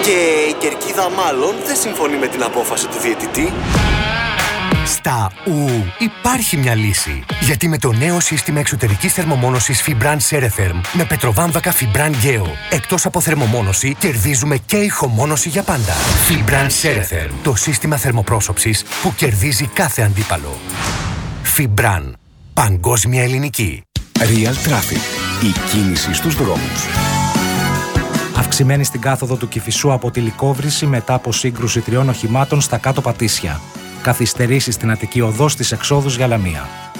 Και η κερκίδα μάλλον δεν συμφωνεί με την απόφαση του διαιτητή. Στα υπάρχει μια λύση. Γιατί με το νέο σύστημα εξωτερικής θερμομόνωσης Fibran Ceretherm με πετροβάμβακα Fibran Geo, εκτός από θερμομόνωση, κερδίζουμε και ηχομόνωση για πάντα. Fibran Ceretherm, το σύστημα θερμοπρόσωψης που κερδίζει κάθε αντίπαλο. Fibran, παγκόσμια ελληνική. Real Traffic, η κίνηση στους δρόμους. Αυξημένη στην κάθοδο του Κηφισού από τη Λυκόβρηση μετά από σύγκρουση 3 οχημάτων στα κάτω Πατήσια. Καθυστερήσεις στην Αττική Οδό στις εξόδους για Λαμία.